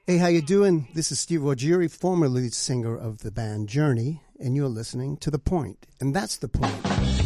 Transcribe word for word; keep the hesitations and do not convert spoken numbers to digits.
Hey, how you doing? This is Steve Ruggieri, former lead singer of the band Journey, and you're listening to The Point. And that's the point.